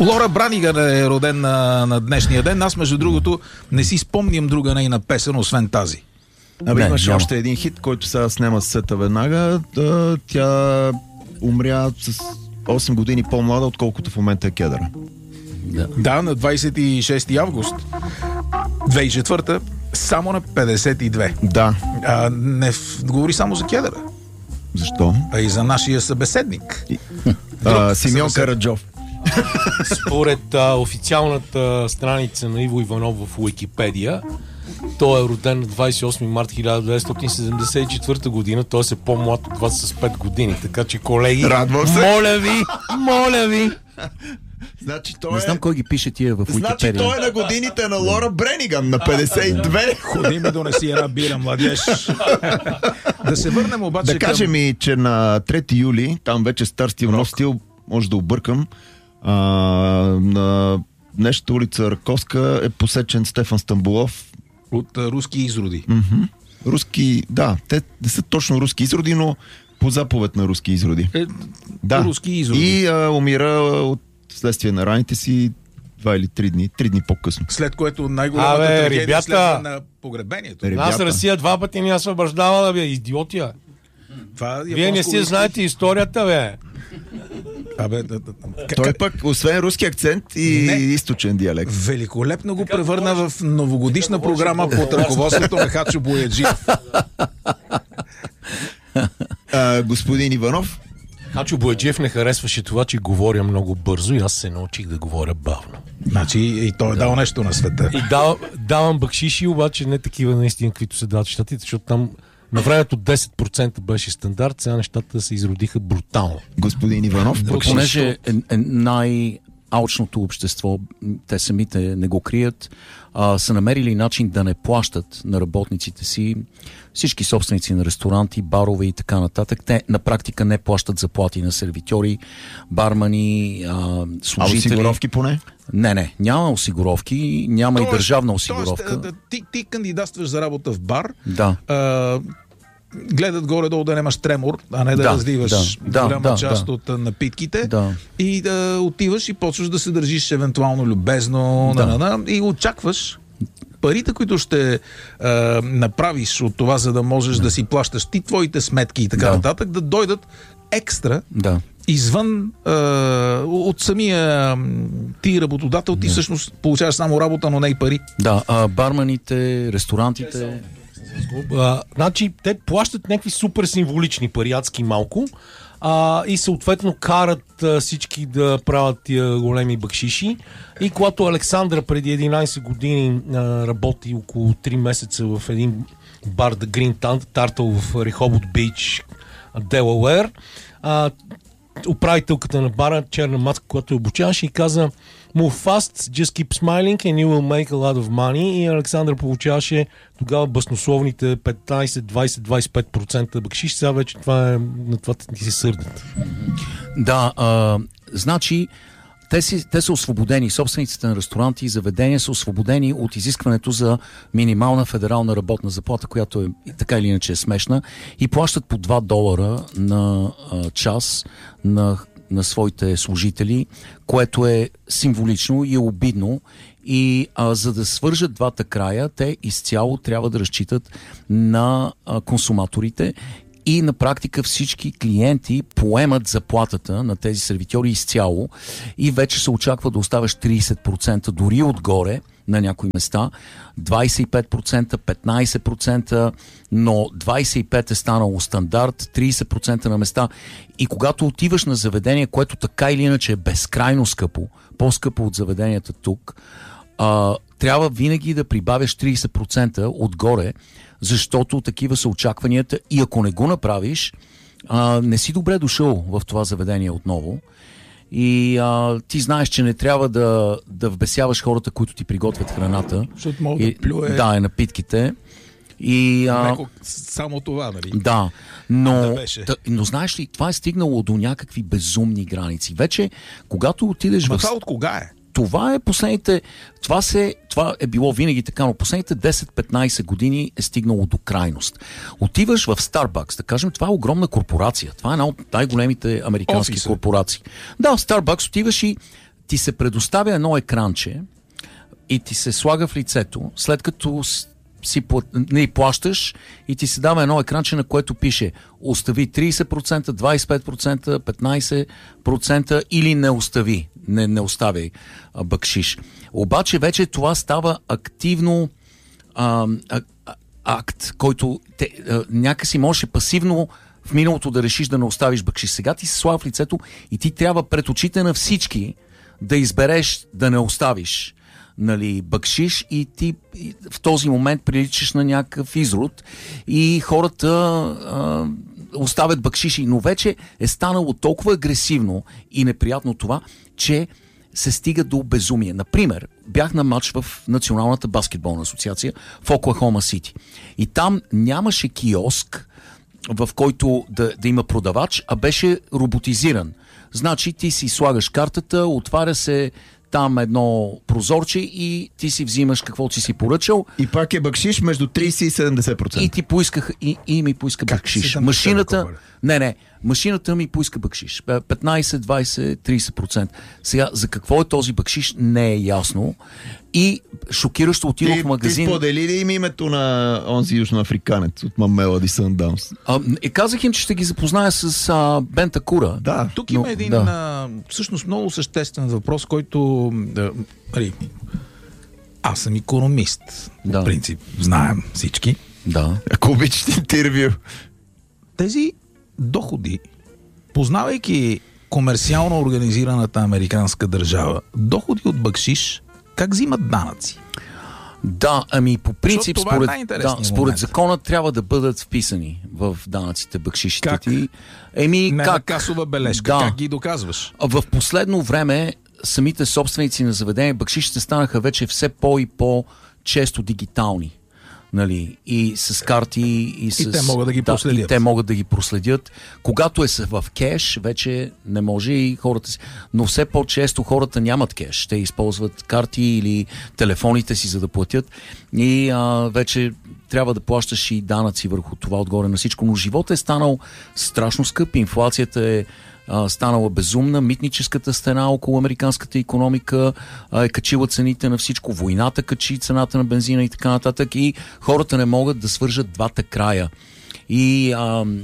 Лора Браниган е роден на днешния ден. Аз, между другото, не си спомням друга нейна песен, освен тази. Имаше още един хит, който сега снема сета веднага. Тя умря с 8 години по-млада, отколкото в момента е Кедъра. Да, на 26 август 2004, само на 52. Да. Не говори само за Кедъра. Защо? А и за нашия събеседник. Симеон Караджов. Според официалната страница на Иво Иванов в Уикипедия, той е роден на 28 март 1974 година, т.е. е по-млад от вас с 5 години. Така че, колеги, радвам се. Моля ви! Значи той не знам кой ги пише тия в Уикипедия. Значи той е на годините на Лора Брениган, на 52. Ходи ми донеси една бира, младеж. Да се върнем обаче да кажем и, че на 3 юли, там вече стар стил, нов стил, може да объркам, на днешната улица Раковска е посечен Стефан Стамболов. От руски изроди. Руски, да, те не са точно руски изроди, но по заповед на руски изроди. Да. Руски изроди. И умира от следствие на раните си 2 или 3 дни. 3 дни по-късно. След което най-голямата трагедия следва на погребението. Нас Русия 2 пъти ни освобождавала, бе, идиотия. Вие не си знаете историята, бе. Той пък, освен руски акцент и източен диалект. Великолепно го превърна в новогодишна програма под ръководството на Хачо Бояджиев. Господин Иванов? Хачо Бояджиев не харесваше това, че говоря много бързо и аз се научих да говоря бавно. Значи и той е дал нещо на света. И давам бакшиши, обаче не такива наистина, каквито се дават в щатите, защото там на времето 10% беше стандарт, сега нещата се изродиха брутално. Господин Иванов, понеже е най-алчното общество, те самите не го крият, са намерили начин да не плащат на работниците си, всички собственици на ресторанти, барове и така нататък. Те на практика не плащат заплати на сервитьори, бармани, служители. Осигуровки поне? Не, няма осигуровки, няма и държавна осигуровка. Ти кандидатстваш за работа в бар, гледат горе-долу да нямаш тремор, а не да разливаш голяма част от напитките и да отиваш и почваш да се държиш евентуално любезно и очакваш парите, които ще направиш от това, за да можеш да си плащаш ти твоите сметки и така нататък, да дойдат екстра извън от самия ти работодател, ти всъщност получаваш само работа, но не и пари. Барманите, ресторантите... Значи, те плащат някакви супер символични пари, адски малко, и съответно карат всички да правят тия големи бакшиши. И когато Александра преди 11 години работи около 3 месеца в един бар The Green Turtle в Рехобот Бич, Делауер, управителката на бара, черна матка, която обучаваше, и каза: Move fast, just keep smiling and you will make a lot of money. И Александър получаваше тогава баснословните 15, 20, 25% бакшиш. Сега вече на това ти се сърдят. Значи те са освободени, собствениците на ресторанти и заведения са освободени от изискването за минимална федерална работна заплата, която е така или иначе е смешна, и плащат по $2 на час на своите служители, което е символично и е обидно. И за да свържат двата края, те изцяло трябва да разчитат на консуматорите и на практика всички клиенти поемат заплатата на тези сервитьори изцяло и вече се очаква да оставаш 30%, дори отгоре на някои места, 25%, 15%, но 25% е станало стандарт, 30% на места. И когато отиваш на заведение, което така или иначе е безкрайно скъпо, по-скъпо от заведенията тук, трябва винаги да прибавяш 30% отгоре, защото такива са очакванията и ако не го направиш, не си добре дошъл в това заведение отново. И ти знаеш, че не трябва да вбесяваш хората, които ти приготвят храната. Защото мога да плюе. Напитките. И, само това, нали? Да, но знаеш ли, това е стигнало до някакви безумни граници. Вече, когато отидеш това от кога е? Това е последните... Това е било винаги така, но последните 10-15 години е стигнало до крайност. Отиваш в Starbucks, да кажем, това е огромна корпорация. Това е една от най-големите американски корпорации. Да, в Starbucks отиваш и ти се предоставя едно екранче и ти се слага в лицето, след като не плащаш и ти се дава едно екранче, на което пише остави 30%, 25%, 15% или не остави. Не оставяй бакшиш. Обаче вече това става активно акт, който някакси можеше пасивно в миналото да решиш да не оставиш бакшиш. Сега ти се слага в лицето и ти трябва пред очите на всички да избереш да не оставиш, нали, бакшиш, и ти в този момент приличаш на някакъв изрод и хората оставят бакшиши. Но вече е станало толкова агресивно и неприятно това, че се стига до безумие. Например, бях на матч в Националната баскетболна асоциация в Оклахома Сити. И там нямаше киоск, в който да има продавач, а беше роботизиран. Значи ти си слагаш картата, отваря се там едно прозорче и ти си взимаш каквото си поръчал. И пак е бакшиш между 30 и 70%. И ти поисках, и ми поиска бакшиш. Машината, машината ми поиска бакшиш. 15, 20, 30%. Сега, за какво е този бакшиш, не е ясно. И шокиращо отидох в магазин. Ти сподели ли им името на онзи южноафриканец от Мамелоди Съндаунс? Казах им, че ще ги запозная с Бента Кура. Да. Тук има един всъщност много съществен въпрос, който аз съм икономист. В принцип, знаем всички. Да. Ако обичате интервю. Тези доходи, познавайки комерциално организираната американска държава, доходи от бакшиш, как взимат данъци? Да, ами по принцип според закона трябва да бъдат вписани в данъците бакшишите. Как? Ти. На касова бележка. Как ги доказваш? В последно време самите собственици на заведения бакшишите станаха вече все и по-често дигитални. Нали, и с карти, и те могат да ги проследят. И те могат да ги проследят. Когато е в кеш, вече не може и хората си. Но все по-често хората нямат кеш. Те използват карти или телефоните си, за да платят. И вече трябва да плащаш и данъци върху това отгоре на всичко. Но животът е станал страшно скъп. Инфлацията е станала безумна, митническата стена около американската икономика е качила цените на всичко, войната качи цената на бензина и така нататък, и хората не могат да свържат двата края. И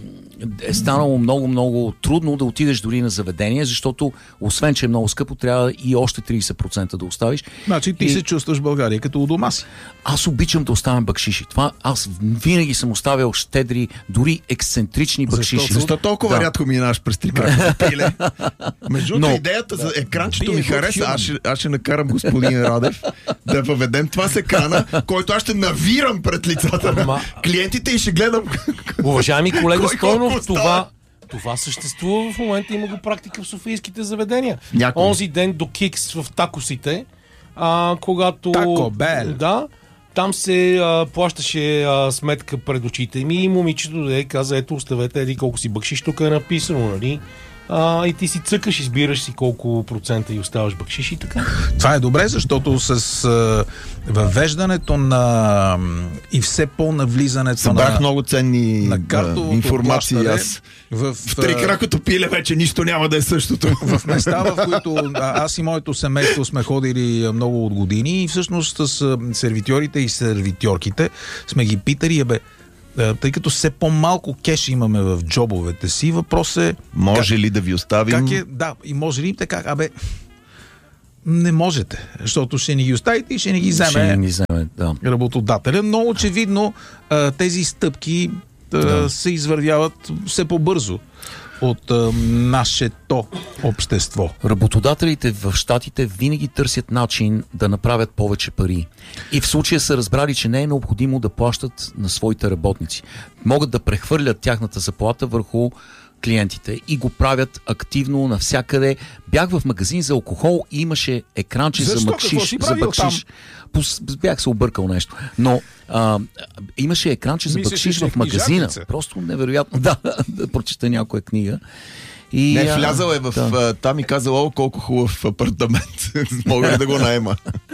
е станало много трудно да отидеш дори на заведение, защото освен, че е много скъпо, трябва и още 30% да оставиш. Значи ти се чувстваш в България като у дома си. Аз обичам да оставям бакшиши. Това аз винаги съм оставял щедри, дори ексцентрични бакшиши. Защо толкова рядко минаваш през три крака пиле? Между идеята за екранчето ми хареса. Аз ще накарам господин Радев да въведем това с екрана, който аз ще навирам пред лицата на клиентите и ще гледам. Уважаеми колега Стойнов, това съществува в момента, има го практика в софийските заведения. Онзи ден до Кикс в такосите, когато... Тако Бел. Да, там се плащаше сметка пред очите ми и момичето каза, ето оставете, еди колко си бакшиш, тук е написано, нали? И ти си цъкаш, избираш си колко процента и оставаш бакшиш и така. Това е добре, защото с въвеждането на и все по-навлизането събрах много ценни информации. В трикракото пиле вече нищо няма да е същото. В места, в които аз и моето семейство сме ходили много от години и всъщност с сервитьорите и сервитьорките сме ги питали, тъй като все по-малко кеш имаме в джобовете си, въпрос е... Може ли да ви оставим? И може ли им така? Не можете, защото ще ни ги оставите и ще ни ги вземе работодателя. Но очевидно тези стъпки се извървяват все по-бързо от нашето общество. Работодателите в щатите винаги търсят начин да направят повече пари. И в случая са разбрали, че не е необходимо да плащат на своите работници. Могат да прехвърлят тяхната заплата върху клиентите и го правят активно навсякъде. Бях в магазин за алкохол и имаше екранче за бакшиш. Бях се объркал нещо. Но имаше екранче за бакшиш в магазина. Просто невероятно. Да прочета някоя книга. Не, влязал е в там и казал, колко хубав апартамент. Мога ли да го наема?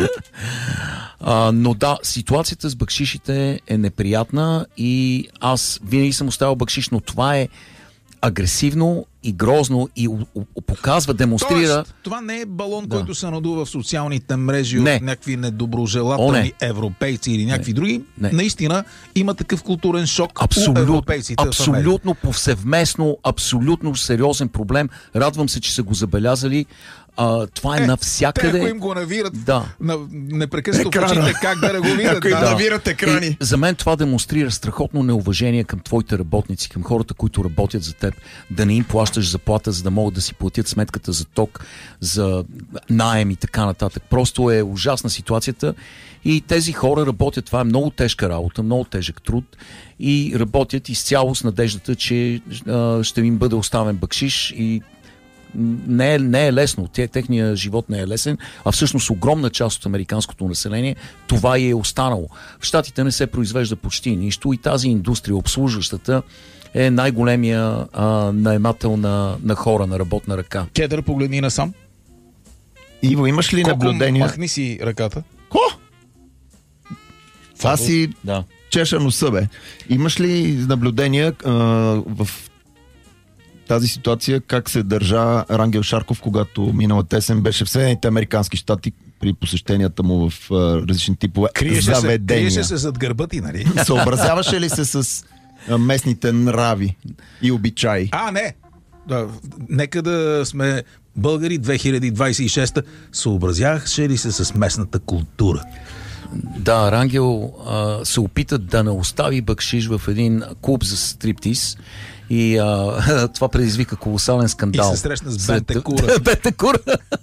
Но да, ситуацията с бакшишите е неприятна и аз винаги съм оставил бакшиш, но това е агресивно и грозно и показва, демонстрира... Тоест, това не е балон, който се надува в социалните мрежи от някакви недоброжелателни европейци или някакви други. Наистина има такъв културен шок у европейците. Абсолютно повсеместно, абсолютно сериозен проблем. Радвам се, че са го забелязали. Това е навсякъде. Те, ако им го навират непрекъснато в очите, как да го видят? Ако им навират екрани. И за мен това демонстрира страхотно неуважение към твоите работници, към хората, които работят за теб, да не им плащаш заплата, за да могат да си платят сметката за ток, за наем и така нататък. Просто е ужасна ситуацията и тези хора работят. Това е много тежка работа, много тежък труд и работят изцяло с надеждата, че ще им бъде оставен бакшиш и не е лесно. Техният живот не е лесен, а всъщност огромна част от американското население това и е останало. В Щатите не се произвежда почти нищо и тази индустрия, обслужващата, е най-големия наемател на хора, на работна ръка. Кедър, погледни насам. Иво, имаш ли наблюдения? Махни си ръката. Това си чеша носа, бе. Имаш ли наблюдения в тази ситуация, как се държа Рангел Шарков, когато миналата есен беше в Съединените американски щати при посещенията му в различни типове заведения? Криеше се зад гърба ти, нали? Съобразяваше ли се с местните нрави и обичаи? Не. Нека да сме българи 2026. Съобразяваше ли се с местната култура? Да, Рангел се опита да не остави бакшиш в един клуб за стриптиз и това предизвика колосален скандал. И се срещна с Бентекура. Бентекура!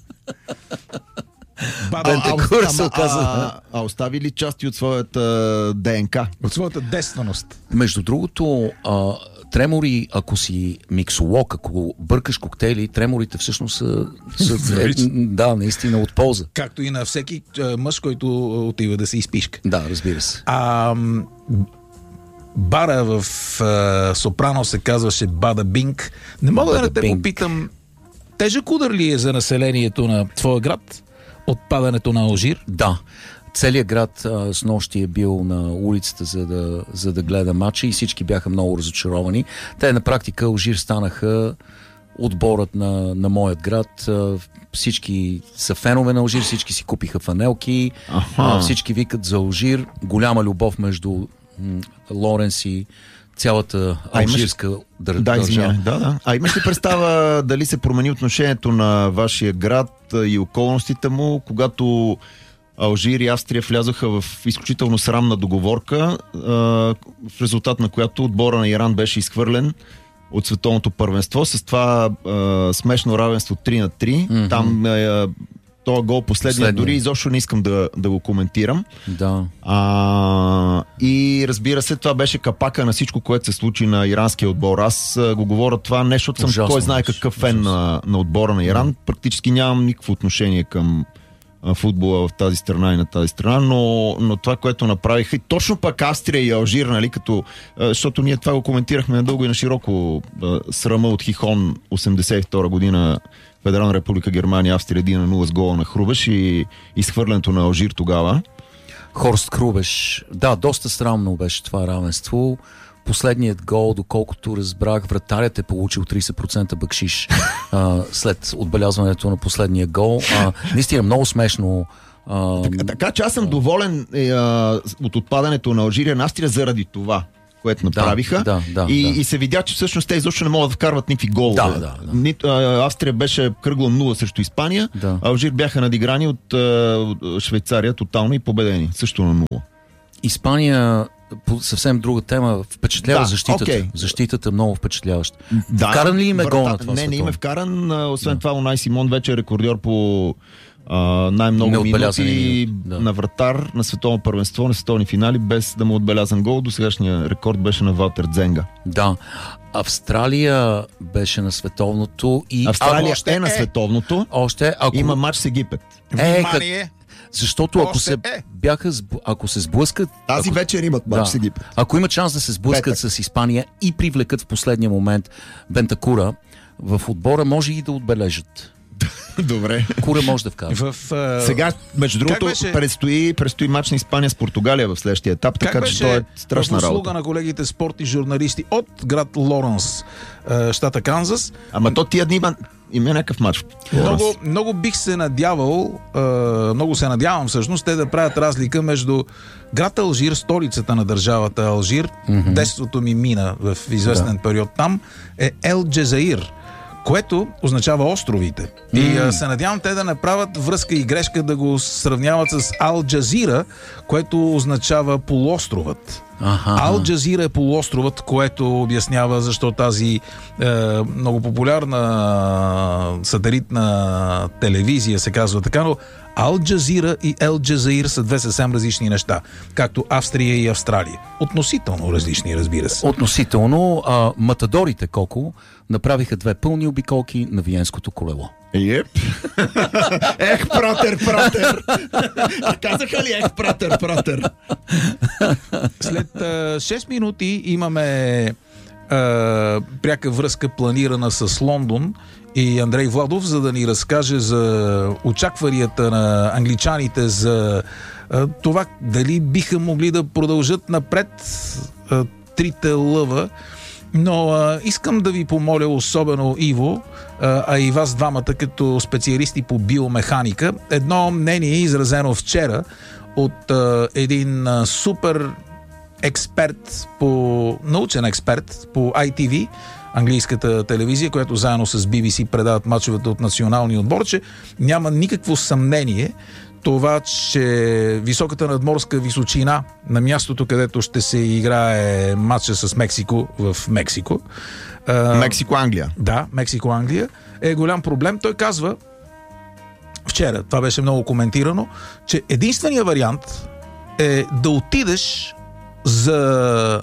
Бентекура се оказа. Остави ли части от своята ДНК? От своята действеност. Между другото, тремори, ако си миксолог, ако бъркаш коктейли, треморите всъщност са наистина от полза. Както и на всеки мъж, който отива да се изпишка. Да, разбира се. Бара в Сопрано се казваше Бада Бинг. Не мога да не те попитам, тежък удар ли е за населението на твоя град отпадането на Алжир? Да. Целият град с нощи е бил на улицата, за да гледа матча и всички бяха много разочаровани. Те на практика Алжир станаха отборът на моят град. Всички са фенове на Алжир, всички си купиха фанелки, всички викат за Алжир. Голяма любов между Лоренс и цялата алжирска държава. Да. А имаш ли представа дали се промени отношението на вашия град и околностите му, когато Алжир и Австрия влязоха в изключително срамна договорка, в резултат на която отбора на Иран беше изхвърлен от световното първенство с това смешно равенство 3-3. Mm-hmm. Там този гол последния, дори изобщо не искам да го коментирам. Да. И разбира се, това беше капака на всичко, което се случи на иранския отбор. Аз го говоря това не, защото съм кой знае какъв фен на отбора на Иран. Практически нямам никакво отношение към футбола в тази страна и на тази страна, но това, което направиха и точно пък Австрия и Алжир, нали, защото ние това го коментирахме надълго и на широко, срама от Хихон 82 година, Федерална република Германия, Австрия 1-0 с гола на Хрубеш и изхвърлянето на Алжир тогава. Хорст Хрубеш. Да, доста срамно беше това равенство. Последният гол, доколкото разбрах, вратарят е получил 30% бакшиш след отбелязването на последния гол. Наистина много смешно. Така че аз съм доволен от отпадането на Алжир на Австрия заради това, което направиха. И се видя, че всъщност те изобщо не могат да вкарват никакви голове. Австрия беше кръгло 0 срещу Испания, Алжир бяха надиграни от Швейцария тотално и победени. Също на 0. Испания, по съвсем друга тема, впечатлява защитата. Okay. Защитата много впечатляваща. Вкаран ли им е гол на това? Не им е вкаран. Освен това, Унай Симон вече е рекордьор по най-много минути на вратар на световно първенство, на световни финали, без да му отбелязан гол. До сегашния рекорд беше на Валтер Дзенга. Да. Австралия беше на световното и... Австралия е на световното. Има матч с Египет. Внимание! Защото ако се сблъскат... Тази вечер имат матч с Египет. Ако има шанс да се сблъскат с Испания и привлекат в последния момент Бентекура, в отбора може и да отбележат. Добре. Кура може да вкара. Сега, между другото, предстои мач на Испания с Португалия в следващия етап, така че то е страшна работа. Услуга на колегите спортни журналисти от град Лоренс, щата Канзас. Ама то тия дни има някакъв мач. Много бих се надявал, много се надявам всъщност, те да правят разлика между град Алжир, столицата на държавата Алжир, детството ми мина в известен период там, е Ел Джезаир, което означава островите. И се надявам те да направят връзка и грешка да го сравняват с Ал Джазира, което означава полуостровът. Ал Джазира е полуостровът, което обяснява защо тази много популярна сателитна телевизия се казва така, но Ал Джазира и Ел Джазаир са две съвсем различни неща, както Австрия и Австралия. Относително различни, разбира се. Относително, матадорите колко направиха 2 пълни обиколки на Виенското колело. Еп. Ех, пратер. Казаха ли ех, пратер? След 6 минути имаме пряка връзка планирана с Лондон и Андрей Владов, за да ни разкаже за очакванията на англичаните за това дали биха могли да продължат напред трите лъва. Но искам да ви помоля, особено Иво, а и вас двамата като специалисти по биомеханика, едно мнение изразено вчера от един супер експерт, научен експерт по ITV, английската телевизия, която заедно с BBC предават мачовете от националния отбор, че няма никакво съмнение това, че високата надморска височина на мястото, където ще се играе матча с Мексико в Мексико. Мексико-Англия. Да, Мексико-Англия е голям проблем. Той казва вчера, това беше много коментирано, че единственият вариант е да отидеш за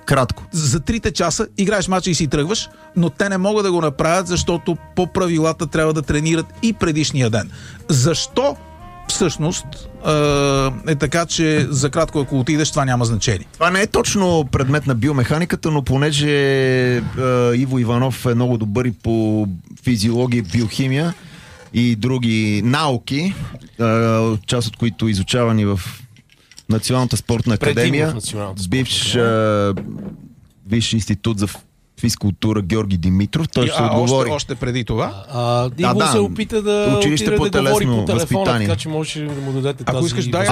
3 часа, играеш мача и си тръгваш, но те не могат да го направят, защото по правилата трябва да тренират и предишния ден. Защо всъщност е така, че за кратко ако отидеш, това няма значение? Това не е точно предмет на биомеханиката, но понеже Иво Иванов е много добър и по физиология, биохимия и други науки, част от които изучавани в Националната спортна академия, бивш Висш институт за физкултура Георги Димитров. Той ще отговори. Още преди това. Иво се опита да училище по телесно възпитание. Така че можеш да му дадете тази... Ако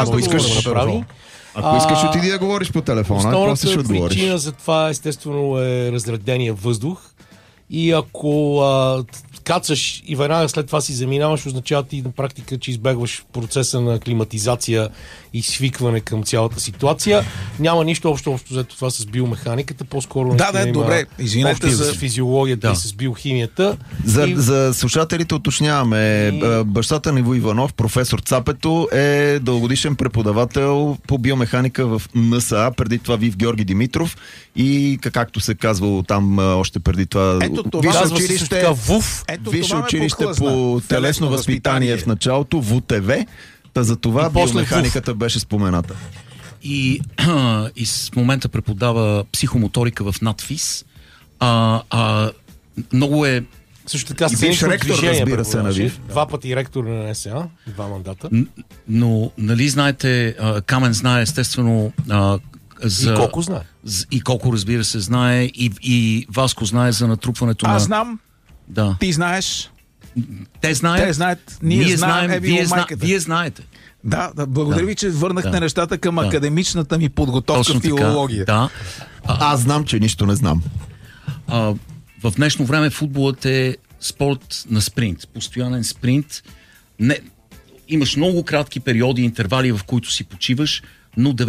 искаш, отиди да говориш по телефона. Основната причина за това естествено е разредения въздух. И ако кацаш и веднага след това си заминаваш, означава ти на практика, че избегваш процеса на аклиматизация и свикване към цялата ситуация. Няма нищо общо взето това с биомеханиката, по-скоро добре, извинете за физиологията и с биохимията. За слушателите уточняваме. Бащата на Иво Иванов, професор Цапето, е дългогодишен преподавател по биомеханика в НСА, преди това Вив Георги Димитров и както се казвало там още преди това Висше училище по телесно възпитание в началото, ВУТВ. За това биомеханиката беше спомената. И в момента преподава психомоторика в НАТФИЗ. Много е... Също така бивш ректор, разбира се, на Вив. 2 пъти ректор на НСА, 2 мандата. Но, нали знаете, Камен знае естествено и колко знае. И колко, разбира се, знае. И Васко знае за натрупването на... Аз знам. Да. Ти знаеш. Те знаят. Ние знаем. Вие знаете. Да, благодаря ви, че върнахте нещата към академичната ми подготовка в филология. Да. Аз знам, че нищо не знам. В днешно време футболът е спорт на спринт. Постоянен спринт. Имаш много кратки периоди, интервали, в които си почиваш, но